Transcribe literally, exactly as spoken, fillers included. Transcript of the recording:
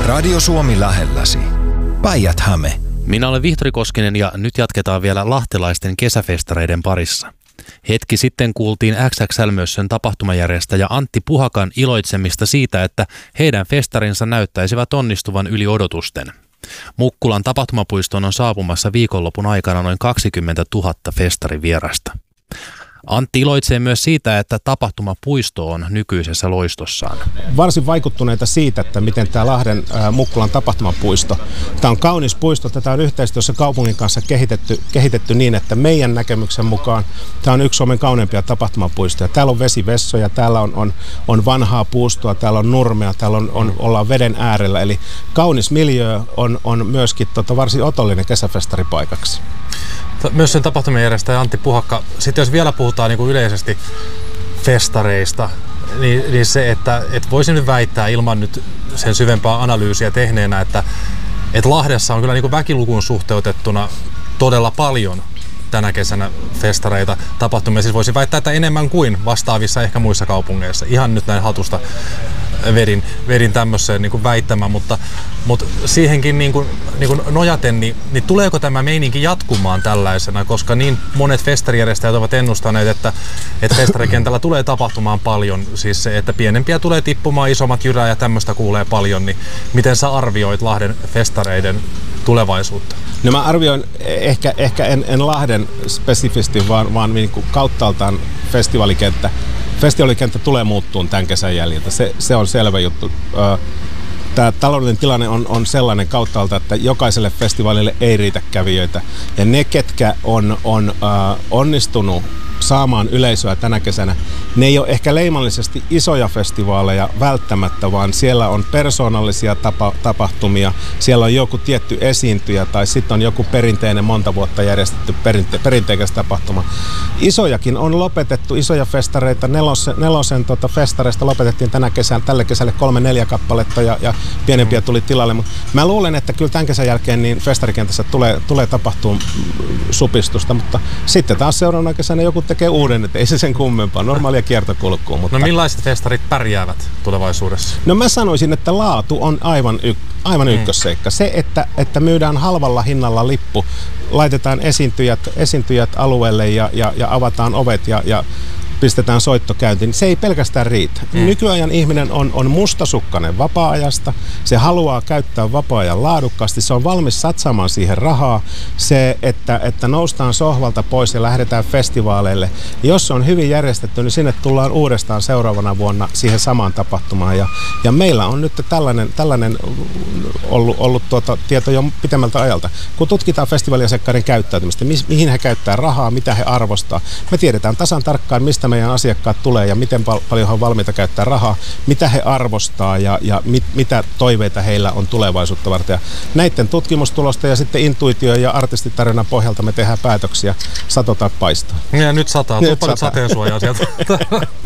Radio Suomi lähelläsi. Päijät-Häme. Minä olen Vihtori Koskinen ja nyt jatketaan vielä lahtelaisten kesäfestareiden parissa. Hetki sitten kuultiin X X L-mössön tapahtumajärjestäjä Antti Puhakan iloitsemista siitä, että heidän festarinsa näyttäisivät onnistuvan yli odotusten. Mukkulan tapahtumapuistoon on saapumassa viikonlopun aikana noin kaksikymmentätuhatta festarivierasta. Antti iloitsee myös siitä, että tapahtumapuisto on nykyisessä loistossaan. Varsin vaikuttuneita siitä, että miten tämä Lahden ää, Mukkulan tapahtumapuisto. Tämä on kaunis puisto, tätä on yhteistyössä kaupungin kanssa kehitetty, kehitetty niin, että meidän näkemyksen mukaan tämä on yksi Suomen kauneimpia tapahtumapuistoja. Täällä on vesivessoja, täällä on, on, on vanhaa puustoa, täällä on nurmea, täällä on, on, ollaan veden äärellä. Eli kaunis miljöö on, on myöskin tota, varsin otollinen kesäfestaripaikaksi. Myös sen tapahtumajärjestäjä Antti Puhakka, sitten jos vielä puhutaan niin kuin yleisesti festareista, niin, niin se, että et voisin nyt väittää ilman nyt sen syvempää analyysiä tehneenä, että et Lahdessa on kyllä niin kuin väkilukuun suhteutettuna todella paljon tänä kesänä festareita, tapahtumia. Siis voisin väittää, että enemmän kuin vastaavissa ehkä muissa kaupungeissa. Ihan nyt näin hatusta vedin, vedin tämmöiseen niin kuin väittämään, mutta, mutta siihenkin niin kuin, niin kuin nojaten, niin, niin tuleeko tämä meininki jatkumaan tällaisena, koska niin monet festarijärjestäjät ovat ennustaneet, että, että festarikentällä tulee tapahtumaan paljon, siis se, että pienempiä tulee tippumaan, isommat jyrää ja tämmöistä kuulee paljon, niin miten sä arvioit Lahden festareiden tulevaisuutta? No mä arvioin ehkä, ehkä en, en Lahden spesifisti, vaan, vaan niin kuin kauttaaltaan festivaalikenttä. Festivaalikenttä tulee muuttumaan tämän kesän jäljiltä, se, se on selvä juttu. Tämä taloudellinen tilanne on, on sellainen kauttaalta, että jokaiselle festivaalille ei riitä kävijöitä. Ja ne, ketkä on, on äh, onnistunut saamaan yleisöä tänä kesänä, ne ei ole ehkä leimallisesti isoja festivaaleja välttämättä, vaan siellä on persoonallisia tapa, tapahtumia, siellä on joku tietty esiintyjä tai sitten on joku perinteinen monta vuotta järjestetty perinte, perinteikäs tapahtuma. Isojakin on lopetettu, isoja festareita, nelosen, nelosen tota festareista lopetettiin tänä kesänä, tälle kesälle kolme neljä kappaletta ja, ja pienempiä tuli tilalle, mutta mä luulen, että kyllä tämän kesän jälkeen niin festarikentässä tulee, tulee tapahtumaan supistusta, mutta sitten taas seuraavana kesänä joku tekee uuden, että ei se sen kummempaa, normaalia kiertokulkua. Mutta... No millaiset festarit pärjäävät tulevaisuudessa? No mä sanoisin, että laatu on aivan, y- aivan ykkösseikka. Se, että, että myydään halvalla hinnalla lippu, laitetaan esiintyjät, esiintyjät alueelle ja, ja, ja avataan ovet ja, ja pistetään soittokäyntiin, se ei pelkästään riitä. Mm. Nykyajan ihminen on, on mustasukkainen vapaa-ajasta, se haluaa käyttää vapaa-ajan laadukkaasti, se on valmis satsaamaan siihen rahaa, se, että, että noustaan sohvalta pois ja lähdetään festivaaleille. Jos se on hyvin järjestetty, niin sinne tullaan uudestaan seuraavana vuonna siihen samaan tapahtumaan. Ja, ja meillä on nyt tällainen, tällainen ollut, ollut tuota tieto jo pitemmältä ajalta. Kun tutkitaan festivaaliasiakkaiden käyttäytymistä, mi, mihin he käyttää rahaa, mitä he arvostaa, me tiedetään tasan tarkkaan, mistä meidän asiakkaat tulee ja miten pal- paljon he on valmiita käyttää rahaa, mitä he arvostaa ja, ja mit, mitä toiveita heillä on tulevaisuutta varten. Ja näiden tutkimustulosta ja sitten intuitio ja artistitarjonnan pohjalta me tehdään päätöksiä, sato tai paistaa. Ja nyt sataa, tuu paljon sateensuojaa sieltä.